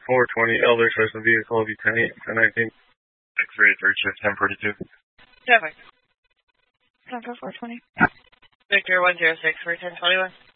420 Elder Special Vehicle V10 1019. 638 third shift 1042. Traffic. 420. Victor 106 for 1021.